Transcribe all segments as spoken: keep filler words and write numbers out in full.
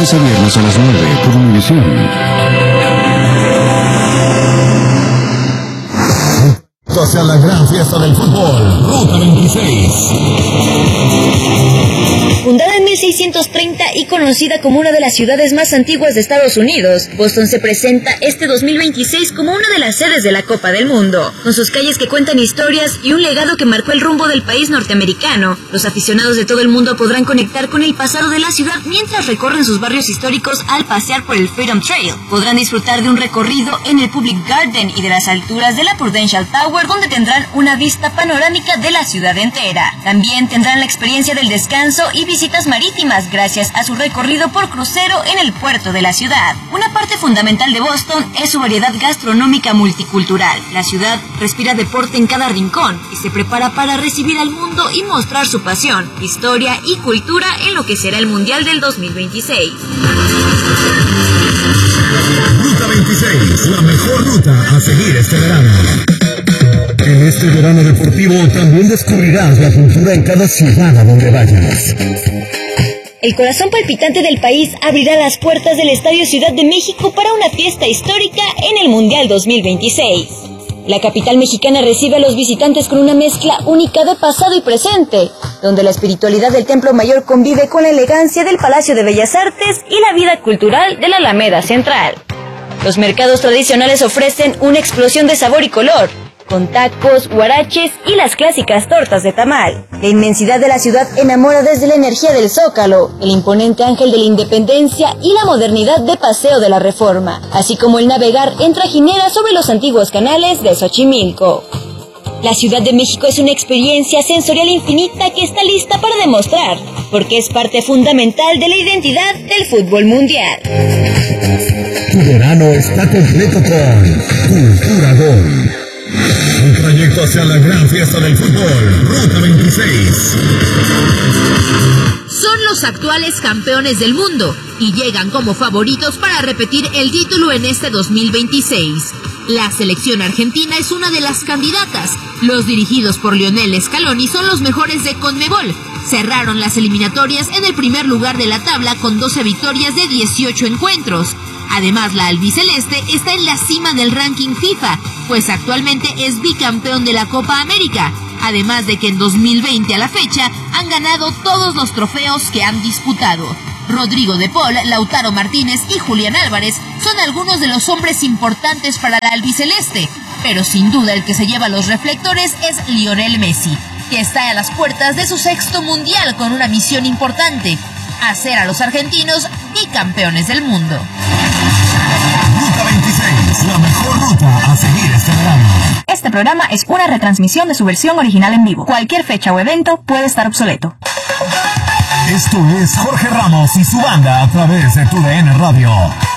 lunes a viernes a las nueve por Univisión. Hacia la gran fiesta del fútbol, Ruta veintiséis. Fundada en mil seiscientos treinta y conocida como una de las ciudades más antiguas de Estados Unidos, Boston se presenta este dos mil veintiséis como una de las sedes de la Copa del Mundo. Con sus calles que cuentan historias y un legado que marcó el rumbo del país norteamericano, los aficionados de todo el mundo podrán conectar con el pasado de la ciudad mientras recorren sus barrios históricos al pasear por el Freedom Trail. Podrán disfrutar de un recorrido en el Public Garden y de las alturas de la Prudential Tower, donde tendrán una vista panorámica de la ciudad entera. También tendrán la experiencia del descanso y visitas marítimas gracias a su recorrido por crucero en el puerto de la ciudad. Una parte fundamental de Boston es su variedad gastronómica multicultural. La ciudad respira deporte en cada rincón y se prepara para recibir al mundo y mostrar su pasión, historia y cultura en lo que será el Mundial del dos mil veintiséis. Ruta veintiséis, la mejor ruta a seguir este verano. En este verano deportivo también descubrirás la cultura en cada ciudad a donde vayas. El corazón palpitante del país abrirá las puertas del Estadio Ciudad de México para una fiesta histórica en el Mundial dos mil veintiséis. La capital mexicana recibe a los visitantes con una mezcla única de pasado y presente, donde la espiritualidad del Templo Mayor convive con la elegancia del Palacio de Bellas Artes y la vida cultural de la Alameda Central. Los mercados tradicionales ofrecen una explosión de sabor y color, con tacos, huaraches y las clásicas tortas de tamal. La inmensidad de la ciudad enamora desde la energía del Zócalo, el imponente Ángel de la Independencia y la modernidad de Paseo de la Reforma, así como el navegar en trajinera sobre los antiguos canales de Xochimilco. La Ciudad de México es una experiencia sensorial infinita que está lista para demostrar, porque es parte fundamental de la identidad del fútbol mundial. Tu verano está completo con Cultura Gol. Un trayecto hacia la gran fiesta del fútbol, Ruta veintiséis. Son los actuales campeones del mundo y llegan como favoritos para repetir el título en este dos mil veintiséis. La selección argentina es una de las candidatas. Los dirigidos por Lionel Scaloni son los mejores de Conmebol. Cerraron las eliminatorias en el primer lugar de la tabla con doce victorias de dieciocho encuentros. Además, la albiceleste está en la cima del ranking FIFA, pues actualmente es bicampeón de la Copa América, además de que en dos mil veinte a la fecha han ganado todos los trofeos que han disputado. Rodrigo de Paul, Lautaro Martínez y Julián Álvarez son algunos de los hombres importantes para la albiceleste, pero sin duda el que se lleva los reflectores es Lionel Messi, que está a las puertas de su sexto mundial con una misión importante: hacer a los argentinos bicampeones del mundo. Ruta veintiséis, la mejor ruta a seguir este verano. Este programa es una retransmisión de su versión original en vivo. Cualquier fecha o evento puede estar obsoleto. Esto es Jorge Ramos y su banda a través de Tu D N Radio.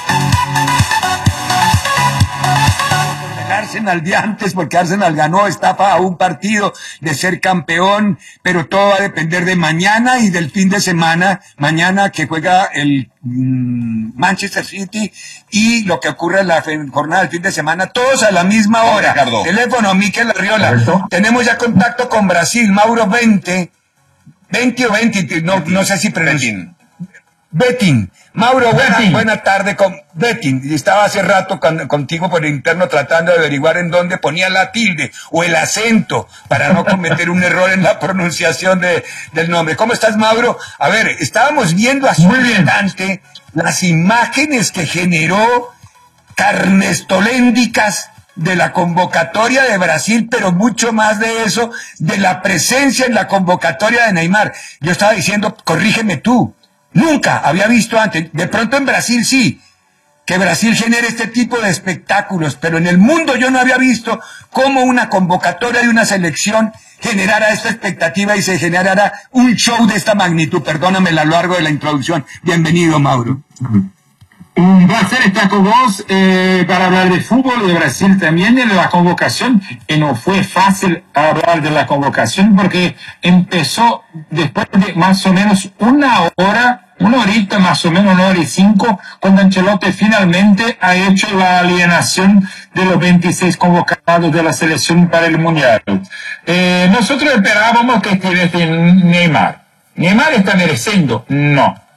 Arsenal de antes, porque Arsenal ganó, está a un partido de ser campeón, pero todo va a depender de mañana y del fin de semana, mañana que juega el mm, Manchester City y lo que ocurre en la jornada del fin de semana, todos a la misma hora. Ricardo. Teléfono, Miquel Arriola. ¿Correcto? Tenemos ya contacto con Brasil, Mauro veinte, veinte o veinte, no, no sé si pronuncian. Betting. Mauro, buena, buena tarde con Betting. Estaba hace rato con, contigo por el interno tratando de averiguar en dónde ponía la tilde o el acento para no cometer un error en la pronunciación de, del nombre. ¿Cómo estás, Mauro? A ver, estábamos viendo hace un instante las imágenes que generó carnestoléndicas de la convocatoria de Brasil, pero mucho más de eso, de la presencia en la convocatoria de Neymar. Yo estaba diciendo, corrígeme tú, nunca había visto antes, de pronto en Brasil sí, que Brasil genere este tipo de espectáculos, pero en el mundo yo no había visto cómo una convocatoria de una selección generara esta expectativa y se generara un show de esta magnitud. Perdóname a lo largo de la introducción. Bienvenido, Mauro. Un placer estar con vos eh, para hablar de fútbol de Brasil también, de la convocación, que no fue fácil hablar de la convocación porque empezó después de más o menos una hora, una horita más o menos, una hora y cinco, cuando Ancelotti finalmente ha hecho la alienación de los veintiséis convocados de la selección para el Mundial. Eh, nosotros esperábamos que estuviese Neymar. ¿Neymar está mereciendo? No.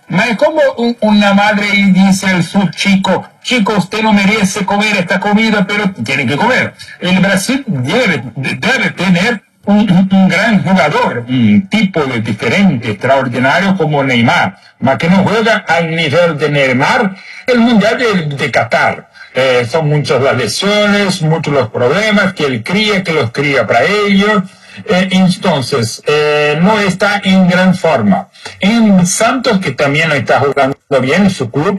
Ma è como un- una madre y dice al su chico, chico, usted no merece comer esta comida, pero tiene que comer. El Brasil debe, de- debe tener un, un- un gran jugador, un tipo de diferente, extraordinario como Neymar, ma que no juega al nivel de Neymar el Mundial de, de Qatar. Eh, son muchas las lesiones, muchos los problemas que él cría, que los cría para ellos. Eh, entonces, eh, no está en gran forma. En Santos, que también no está jugando bien en su club,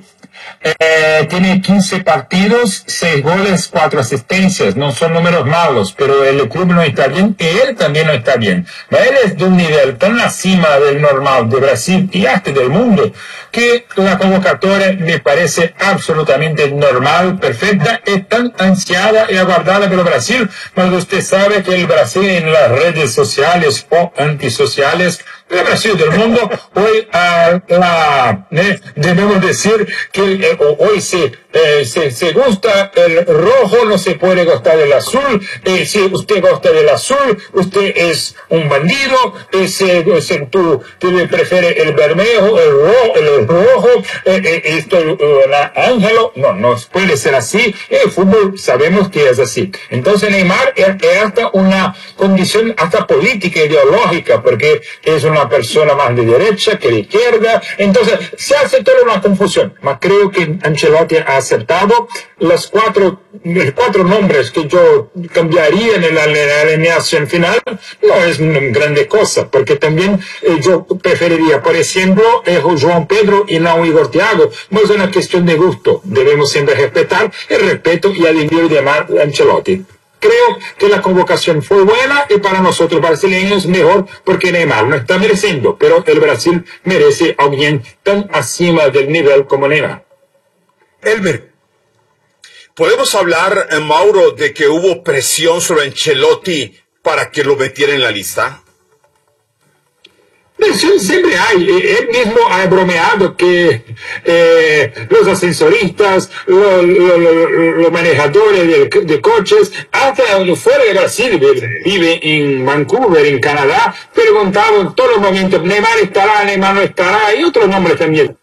eh, tiene quince partidos, seis goles, cuatro asistencias. No son números malos, pero el club no está bien y él también no está bien. Él es de un nivel tan acima del normal de Brasil y hasta del mundo que la convocatoria me parece absolutamente normal, perfecta, es tan ansiada y aguardada por Brasil, cuando usted sabe que el Brasil en las redes sociales o antisociales, el Brasil del mundo, hoy a la, eh, debemos decir que eh, hoy se, eh, se, se gusta el rojo, no se puede gustar el azul, eh, si usted gusta del azul, usted es un bandido, eh, se, se, tú, tú le prefiere el bermejo, el rojo, el rojo, eh, eh, esto, eh, la ángelo, no, no puede ser así, el fútbol sabemos que es así. Entonces Neymar es, es hasta una condición hasta política, ideológica, porque es una persona más de derecha que de izquierda, entonces se hace toda una confusión, mas creo que Ancelotti ha aceptado los cuatro, los cuatro nombres que yo cambiaría en la, la alineación final, no es una grande cosa, porque también eh, yo preferiría, por ejemplo, eh, João Pedro y no Igor Thiago, no es una cuestión de gusto, debemos siempre respetar el respeto y admirar de Mar Ancelotti. Creo que la convocación fue buena y para nosotros brasileños mejor porque Neymar no está mereciendo, pero el Brasil merece a alguien tan acima del nivel como Neymar. Elmer, ¿podemos hablar, eh, Mauro, de que hubo presión sobre Ancelotti para que lo metiera en la lista? Presión siempre hay. Él mismo ha bromeado que eh, los ascensoristas, los, los, los, los manejadores de, de coches, hasta fuera de Brasil, vive en Vancouver, en Canadá, preguntaban en todos los momentos, Neymar estará, Neymar no estará, y otros nombres también.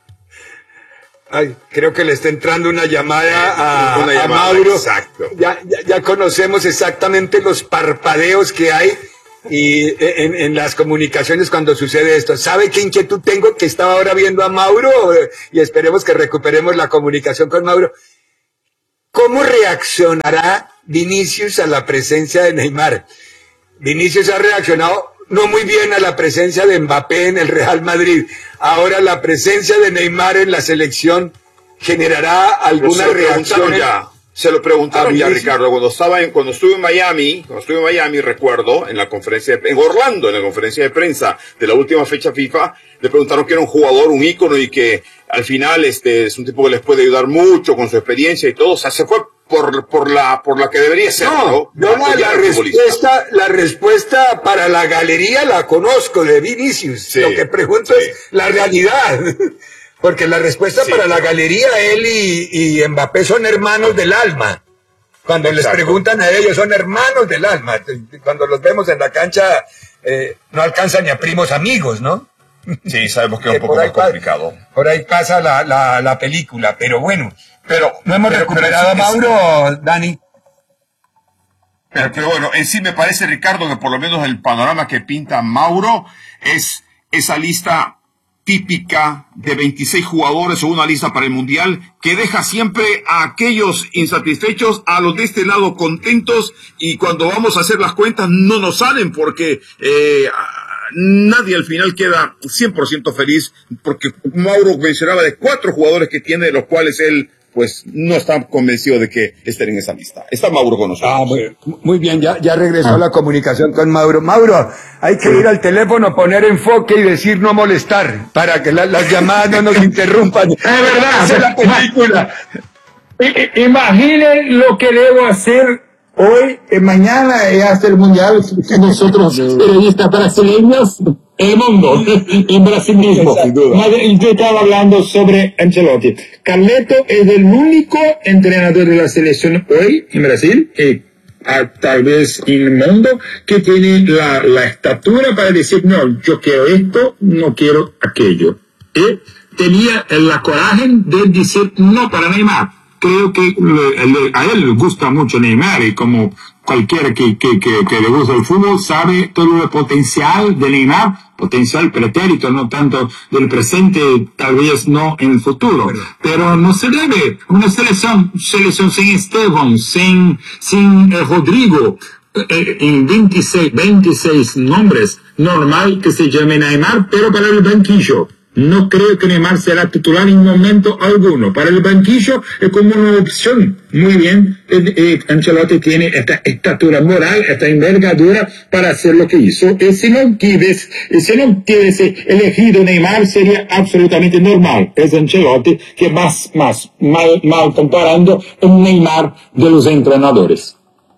Ay, creo que le está entrando una llamada a, Una a llamada, Mauro. exacto. Ya, ya, ya conocemos exactamente los parpadeos que hay y en, en las comunicaciones cuando sucede esto. ¿Sabe qué inquietud tengo? Que estaba ahora viendo a Mauro y esperemos que recuperemos la comunicación con Mauro. ¿Cómo reaccionará Vinicius a la presencia de Neymar? Vinicius ha reaccionado no muy bien a la presencia de Mbappé en el Real Madrid. Ahora la presencia de Neymar en la selección generará alguna se lo reacción. preguntaron ya, se lo preguntaron ya, Ricardo, cuando estaba en, cuando estuve en Miami, cuando estuve en Miami, recuerdo, en la conferencia, de, en Orlando, en la conferencia de prensa de la última fecha FIFA, le preguntaron que era un jugador, un ícono y que al final este es un tipo que les puede ayudar mucho con su experiencia y todo. O sea, se fue por, por la, por la que debería ser, ¿no? No, yo la, la respuesta, la respuesta para la galería la conozco de Vinicius. Sí, lo que pregunto sí. es la realidad. Porque la respuesta sí, para la galería, él y, y Mbappé son hermanos del alma. Cuando Exacto. les preguntan a ellos, son hermanos del alma. Cuando los vemos en la cancha, eh, no alcanzan ni a primos amigos, ¿no? Sí, sabemos que es un poco más complicado. Por ahí pasa la, la, la película, pero bueno. Pero no hemos pero, recuperado pero a Mauro, es... Dani. Pero, pero bueno, en sí me parece, Ricardo, que por lo menos el panorama que pinta Mauro es esa lista típica de veintiséis jugadores o una lista para el Mundial que deja siempre a aquellos insatisfechos, a los de este lado contentos, y cuando vamos a hacer las cuentas no nos salen porque eh, nadie al final queda cien por ciento feliz, porque Mauro mencionaba de cuatro jugadores que tiene, de los cuales él pues no está convencido de que estén en esa lista. Está Mauro con nosotros. Ah, muy, muy bien, ya, ya regresó ah. la comunicación con Mauro. Mauro, hay que ir al teléfono, poner enfoque y decir no molestar, para que la, las llamadas no nos interrumpan. Es verdad, es la película. Imaginen lo que debo hacer hoy, eh, mañana, y hasta el Mundial, que nosotros, periodistas brasileños, el mundo, en Brasil mismo. Yo estaba hablando sobre Ancelotti. Carleto es el único entrenador de la selección hoy en Brasil, eh, a, tal vez en el mundo, que tiene la, la estatura para decir, no, yo quiero esto, no quiero aquello. y tenía la coraje de decir no para Neymar. Creo que le, a él le gusta mucho Neymar y como cualquiera que, que, que, que le gusta el fútbol sabe todo el potencial de Neymar, potencial pretérito, no tanto del presente, tal vez no en el futuro. Pero no se debe una selección, selección sin Esteban, sin, sin eh, Rodrigo, eh, en veintiséis, veintiséis nombres, normal que se llame Neymar, pero para el banquillo. No creo que Neymar será titular en momento alguno. Para el banquillo es como una opción. Muy bien, eh, eh, Ancelotti tiene esta estatura moral, esta envergadura para hacer lo que hizo. Y si no quieres, si no quieres elegido Neymar, sería absolutamente normal. Es Ancelotti que más, más, mal, mal comparando el Neymar de los entrenadores.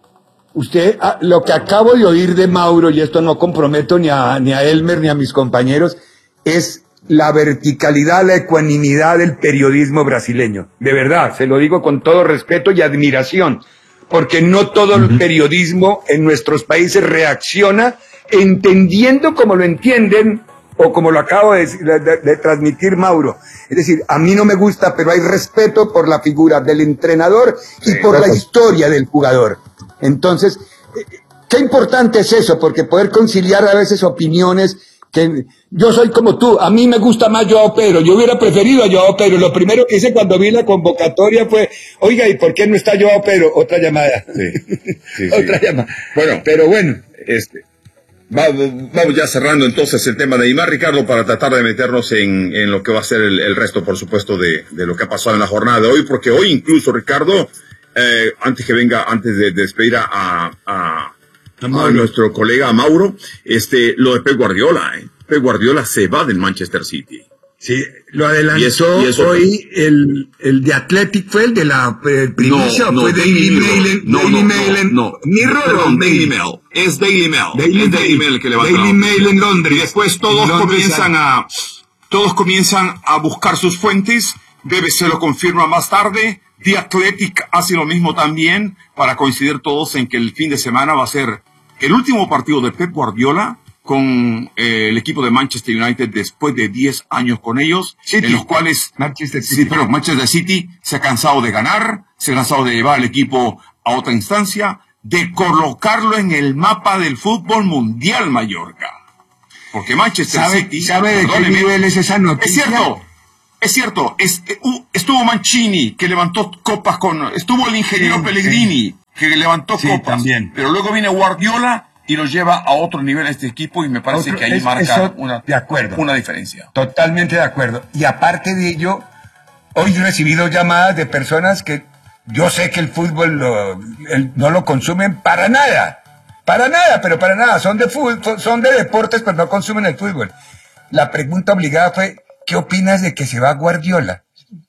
Usted, ah, lo que acabo de oír de Mauro, y esto no comprometo ni a, ni a Elmer ni a mis compañeros, es la verticalidad, la ecuanimidad del periodismo brasileño. De verdad, se lo digo con todo respeto y admiración, porque no todo el periodismo en nuestros países reacciona entendiendo como lo entienden o como lo acabo de, de, de, de transmitir Mauro. Es decir, a mí no me gusta, pero hay respeto por la figura del entrenador y sí, por la historia del jugador. Entonces, qué importante es eso, porque poder conciliar a veces opiniones que yo soy como tú, a mí me gusta más Joao Pedro, yo hubiera preferido a Joao Pedro, lo primero que hice cuando vi la convocatoria fue, oiga, ¿y por qué no está Joao Pedro? Otra llamada. Sí, sí, Otra sí. llamada. Bueno, pero bueno. Este, vamos, vamos ya cerrando entonces el tema de Neymar, Ricardo, para tratar de meternos en, en lo que va a ser el, el resto, por supuesto, de, de lo que ha pasado en la jornada de hoy, porque hoy incluso, Ricardo, eh, antes que venga, antes de, de despedir a, a, a a nuestro colega Mauro, este, lo de Pep Guardiola, ¿eh? Pep Guardiola se va del Manchester City. Sí, lo adelantó y eso, y eso hoy el, el de Athletic, fue el de la el primicia, no, no, fue Daily Mail, no, Daily no, Mail en, no, no, Mirror perdón, o Daily Mail, es Daily Mail, Daily es Daily Mail que levantó. Daily Mail en Londres. Y después todos Londres, comienzan a, todos comienzan a buscar sus fuentes, B B C lo confirma más tarde, The Athletic hace lo mismo también, para coincidir todos en que el fin de semana va a ser el último partido de Pep Guardiola con eh, el equipo de Manchester United después de diez años con ellos, City. En los cuales Manchester City. Sí, pero Manchester City se ha cansado de ganar, se ha cansado de llevar al equipo a otra instancia, de colocarlo en el mapa del fútbol mundial, Mallorca. Porque Manchester ¿Sabe, City... ¿Sabe de qué nivel es esa noticia? Es cierto, es cierto. Es, uh, estuvo Mancini, que levantó copas con... Estuvo el ingeniero sí, Pellegrini, sí. que levantó sí, copas. También. Pero luego viene Guardiola y los lleva a otro nivel a este equipo y me parece otro, que ahí es, marca eso, una, de acuerdo. una diferencia. Totalmente de acuerdo. Y aparte de ello, hoy he recibido llamadas de personas que yo sé que el fútbol lo, el, no lo consumen para nada. Para nada, pero para nada. Son de fútbol, son de deportes, pero no consumen el fútbol. La pregunta obligada fue, ¿qué opinas de que se va Guardiola?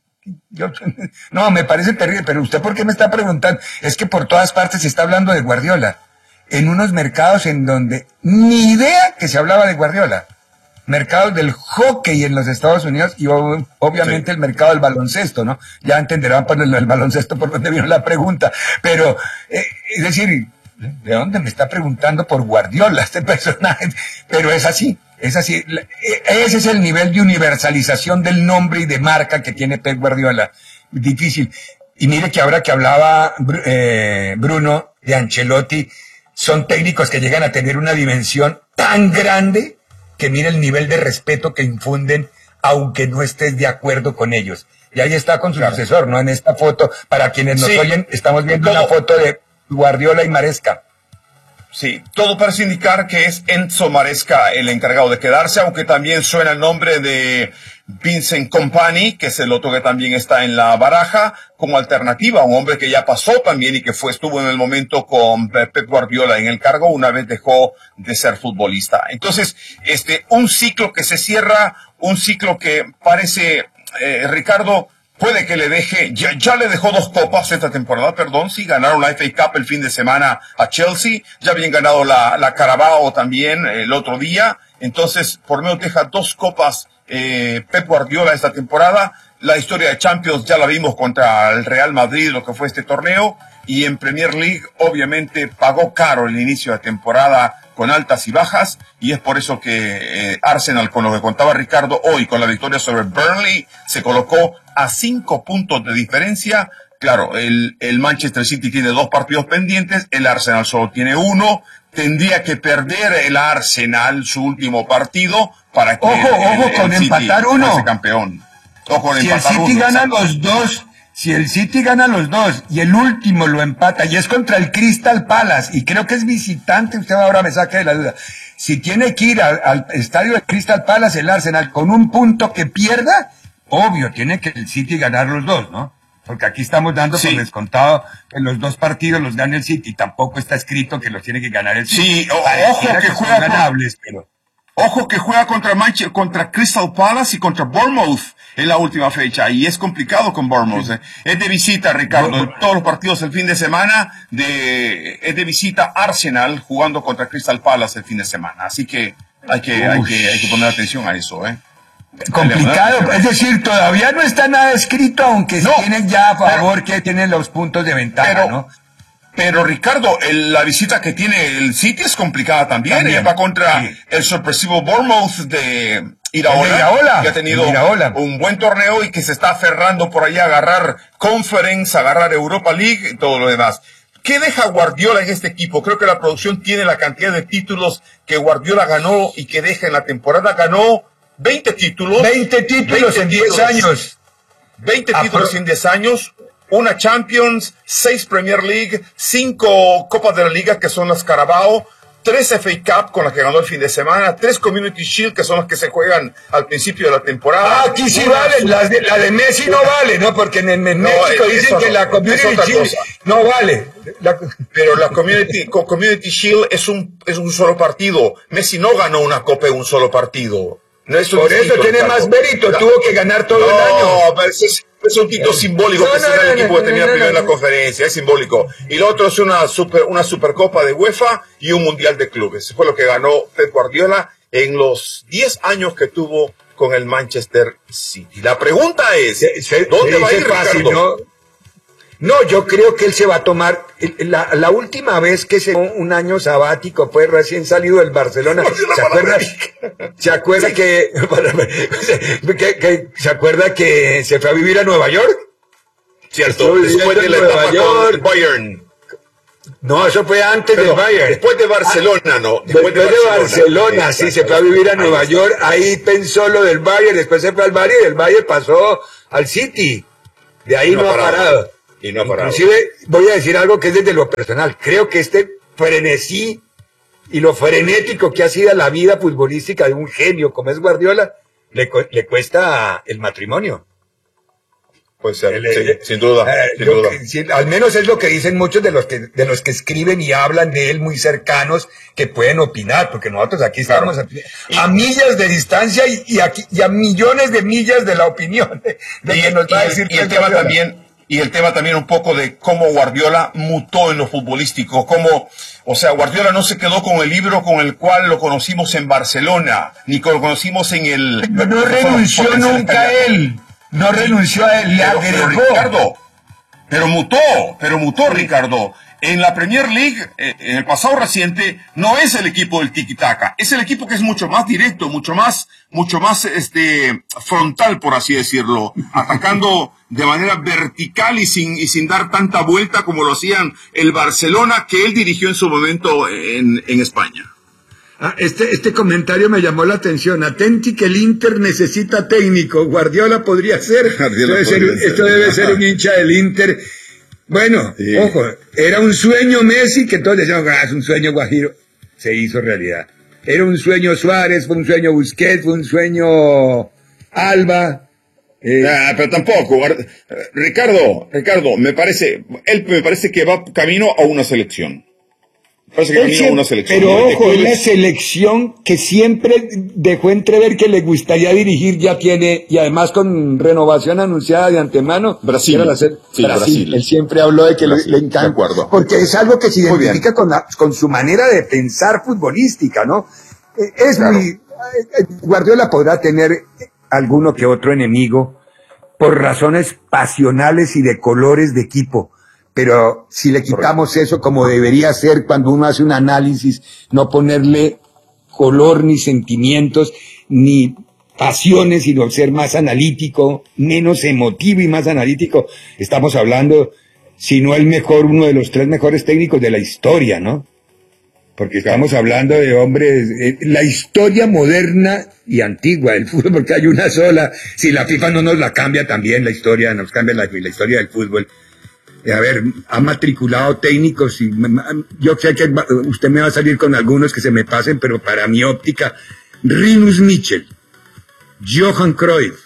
Yo, no, me parece terrible, pero ¿usted por qué me está preguntando? Es que por todas partes se está hablando de Guardiola. En unos mercados en donde ni idea que se hablaba de Guardiola. Mercados del hockey en los Estados Unidos y obviamente sí. el mercado del baloncesto, ¿no? Ya entenderán por el, el baloncesto por donde vino la pregunta. Pero, eh, es decir, ¿de dónde me está preguntando por Guardiola este personaje? Pero es así, es así. Ese es el nivel de universalización del nombre y de marca que tiene Pep Guardiola. Difícil. Y mire que ahora que hablaba eh, Bruno de Ancelotti, son técnicos que llegan a tener una dimensión tan grande que mire el nivel de respeto que infunden, aunque no estés de acuerdo con ellos. Y ahí está con su claro. sucesor, ¿no? En esta foto, para quienes nos sí. oyen, estamos viendo todo. Una foto de Guardiola y Maresca. Sí, todo parece indicar que es Enzo Maresca el encargado de quedarse, aunque también suena el nombre de Vincent Kompany, que es el otro que también está en la baraja, como alternativa, un hombre que ya pasó también y que fue, estuvo en el momento con Pep Guardiola en el cargo, una vez dejó de ser futbolista. Entonces, este, un ciclo que se cierra, un ciclo que parece, eh, Ricardo, puede que le deje, ya, ya le dejó dos copas esta temporada, perdón, sí, ganaron la F A Cup el fin de semana a Chelsea, ya habían ganado la, la Carabao también el otro día, entonces, por lo menos deja dos copas eh, Pep Guardiola esta temporada. La historia de Champions ya la vimos contra el Real Madrid, lo que fue este torneo, y en Premier League obviamente pagó caro el inicio de temporada con altas y bajas, y es por eso que eh, Arsenal, con lo que contaba Ricardo hoy, con la victoria sobre Burnley, se colocó a cinco puntos de diferencia. Claro, el, el Manchester City tiene dos partidos pendientes, el Arsenal solo tiene uno. Tendría que perder el Arsenal su último partido para que Ojo, el, ojo, el con City empatar uno. fuese campeón. Ojo con Si el empatar City uno, gana exacto. los dos, si el City gana los dos y el último lo empata y es contra el Crystal Palace y creo que es visitante, usted ahora me saca de la duda. Si tiene que ir al, al estadio de Crystal Palace el Arsenal con un punto que pierda, obvio, tiene que el City ganar los dos, ¿no? Porque aquí estamos dando Sí. por descontado que los dos partidos los gana el City. Tampoco está escrito que los tiene que ganar el City. Sí, o- Pareciera ojo que son juega con- ganables, pero... Ojo que juega contra Manchester, contra Crystal Palace y contra Bournemouth en la última fecha, y es complicado con Bournemouth. eh. Es de visita, Ricardo, No, en todos los partidos el fin de semana, de, es de visita Arsenal jugando contra Crystal Palace el fin de semana. Así que hay que, hay que, hay que poner atención a eso, ¿eh? Complicado, es decir, todavía no está nada escrito, aunque No, tienen ya a favor pero- que tienen los puntos de ventaja, Pero, ¿no? pero Ricardo, el- la visita que tiene el City es complicada también. También, Ella va contra sí. el sorpresivo Bournemouth de Iraola, El de Iraola, que ha tenido el de Iraola. un buen torneo y que se está aferrando por ahí a agarrar Conference, a agarrar Europa League y todo lo demás. ¿Qué deja Guardiola en este equipo? Creo que la producción tiene la cantidad de títulos que Guardiola ganó y que deja en la temporada. Ganó veinte títulos. veinte títulos en diez títulos. años. veinte Ah, títulos pero- en diez años, una Champions, seis Premier League, cinco Copas de la Liga que son las Carabao, tres F A Cup con las que ganó el fin de semana, tres Community Shield que son las que se juegan al principio de la temporada. Ah, aquí sí Una- vale, la de, la de Messi no vale, ¿no? Porque en, en No, México es- dicen eso que no, la es Community otra Shield cosa. no vale. La- Pero la Community, co- Community Shield es un, es un solo partido. Messi no ganó una copa en un solo partido. No es un por eso título, tiene Ricardo. más mérito, La- tuvo que ganar todo el año. No, pero ese es, es un título simbólico No, que no, se da no, el no, equipo no, que tenía no, primero en no, la no. conferencia, es simbólico. Y lo otro es una super, una supercopa de UEFA y un mundial de clubes. Fue lo que ganó Pep Guardiola en los diez años que tuvo con el Manchester City. La pregunta es, Se- se- ¿dónde se va a dice ir fácil, Ricardo? ¿no? No, yo creo que él se va a tomar, la, la última vez que se tomó un año sabático fue recién salido del Barcelona. ¿Se acuerda? ¿Se acuerda que, que, que- se acuerda que se fue a vivir a Nueva York? Cierto, Estuvo después de la viviendo en etapa Nueva con el York. Bayern. No, eso fue antes Pero del Bayern. después de Barcelona, ¿no? Después de Barcelona, sí, se fue a vivir a Ahí Nueva está. York, ahí pensó lo del Bayern, después se fue al Bayern y el Bayern pasó al City. De ahí Y no, ha parado. Y no ha parado. Inclusive voy a decir algo que es desde lo personal. Creo que este frenesí y lo frenético que ha sido la vida futbolística de un genio como es Guardiola, le, cu- le cuesta el matrimonio. Puede ser, El- sí, el- sin duda, eh, sin yo duda. que- sí, al menos es lo que dicen muchos de los que de los que escriben y hablan de él muy cercanos que pueden opinar, porque nosotros aquí Claro. estamos a, a millas de distancia y, y, aquí, y a millones de millas de la opinión de, de Y, que nos va a y- decir y el Pep tema Guardiola. también y el tema también un poco de cómo Guardiola mutó en lo futbolístico, cómo, o sea, Guardiola no se quedó con el libro con el cual lo conocimos en Barcelona, ni con lo conocimos en el... Pero no renunció porque se le nunca a caía. él, no renunció a él, le Pero, pero agregó. Ricardo, pero mutó, pero mutó Ricardo. En la Premier League, eh, en el pasado reciente, no es el equipo del tiki-taka, es el equipo que es mucho más directo, mucho más, mucho más este, frontal, por así decirlo, atacando de manera vertical y sin, y sin dar tanta vuelta como lo hacían el Barcelona que él dirigió en su momento en, en España. Ah, este, este comentario me llamó la atención. Atenti que el Inter necesita técnico. Guardiola podría ser. Guardiola Esto, debe ser, podría ser. esto debe ser un hincha del Inter. Bueno, Sí. ojo, era un sueño Messi que todos decían, ah, es un sueño Guajiro. Se hizo realidad. Era un sueño Suárez, fue un sueño Busquets, fue un sueño Alba. Eh, Ah, pero tampoco, Guard- eh, Ricardo, Ricardo, me parece, él me parece que va camino a una selección. Parece que Él camino a siempre- una selección. pero ¿no? De ojo, es la clubes. selección que siempre dejó entrever que le gustaría dirigir, ya tiene, y además con renovación anunciada de antemano. Brasil. Era la se- Sí, Brasil. Él siempre habló de que le- Brasil, le, encanta. de acuerdo. Porque es algo que se Muy bien. identifica con, la- con su manera de pensar futbolística, ¿no? Eh, Es Claro. muy. eh, eh, Guardiola podrá tener alguno que otro enemigo por razones pasionales y de colores de equipo. Pero si le quitamos eso como debería ser cuando uno hace un análisis, no ponerle color ni sentimientos ni pasiones, sino ser más analítico, menos emotivo y más analítico, estamos hablando, si no el mejor, uno de los tres mejores técnicos de la historia, ¿no? Porque estamos hablando de hombres, eh, la historia moderna y antigua del fútbol, porque hay una sola, si la FIFA no nos la cambia también, la historia, nos cambia la, la historia del fútbol. A ver, ha matriculado técnicos y yo sé que usted me va a salir con algunos que se me pasen, pero para mi óptica, Rinus Michel, Johan Cruyff,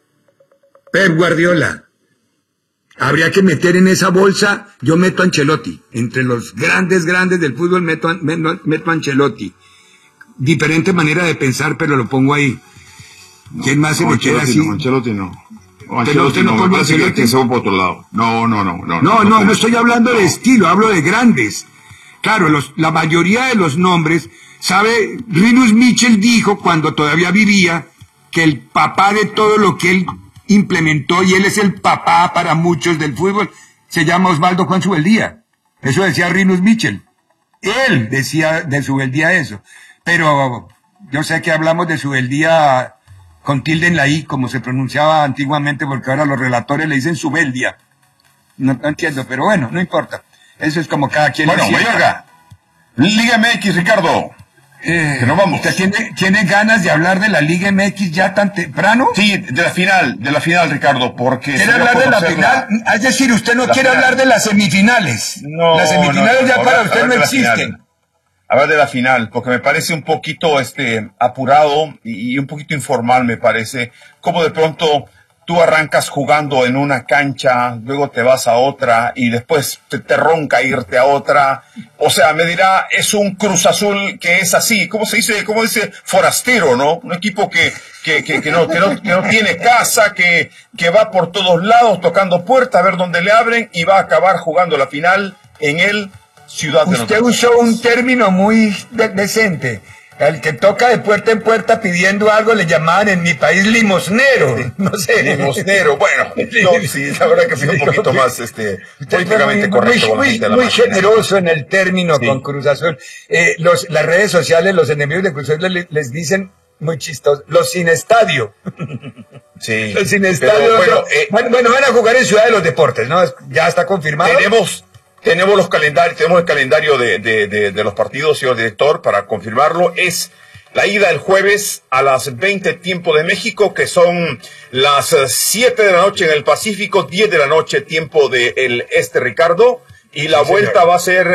Pep Guardiola. Habría que meter en esa bolsa, yo meto a Ancelotti. Entre los grandes, grandes del fútbol meto a, meto a Ancelotti. Diferente manera de pensar, pero lo pongo ahí. ¿Quién más se me queda así? No, Ancelotti no. No, Ancelotti no, no, me parece que, que se va por otro lado. No, no, no. No, no, no, no, no estoy hablando de estilo, hablo de grandes. Claro, los, la mayoría de los nombres, ¿sabe? Rinus Michel dijo, cuando todavía vivía, que el papá de todo lo que él implementó, y él es el papá para muchos del fútbol, se llama Osvaldo Juan Subeldía. Eso decía Rinus Michel. Él decía de Subeldía eso. Pero yo sé que hablamos de Subeldía con tilde en la I, como se pronunciaba antiguamente, porque ahora los relatores le dicen Subeldia. No, no entiendo, pero bueno, no importa. Eso es como cada quien. Bueno, le sienta. Mayorga, Liga M X, Ricardo. Eh, que nos vamos. ¿Usted tiene, tiene ganas de hablar de la Liga M X ya tan temprano? Sí, de la final, de la final, Ricardo, porque... ¿Quiere hablar de la final? Es decir, usted no quiere final. hablar de las semifinales. No, Las semifinales no, ya no, para hablar, usted hablar no de la existen. Final. Hablar de la final, porque me parece un poquito este apurado y, y un poquito informal, me parece. Como de pronto tú arrancas jugando en una cancha, luego te vas a otra y después te, te ronca irte a otra. O sea, me dirá, es un Cruz Azul que es así, ¿cómo se dice? ¿Cómo dice? Forastero, ¿no? Un equipo que, que, que, que, no, que, no, que no tiene casa, que, que va por todos lados tocando puertas a ver dónde le abren y va a acabar jugando la final en el Ciudad de Usted usó un término muy de decente. Al que toca de puerta en puerta pidiendo algo le llamaban en mi país limosnero. No sé. Limosnero, bueno, no, sí, la verdad que fue un poquito más este, políticamente muy, correcto. Muy, muy, muy generoso en el término sí. Con Cruz Azul. Eh, los, las redes sociales, los enemigos de Cruz Azul les, les dicen muy chistosos, los sin estadio. Sí. Los sin estadio. Pero, bueno, eh, bueno, bueno, van a jugar en Ciudad de los Deportes, ¿no? Ya está confirmado. Tenemos... Tenemos los calendarios, tenemos el calendario de, de, de, de los partidos, señor director, para confirmarlo. Es la ida el jueves a las veinte tiempo de México, que son las siete de la noche en el Pacífico, diez de la noche tiempo del este, Ricardo. Y la sí, vuelta señor. Va a ser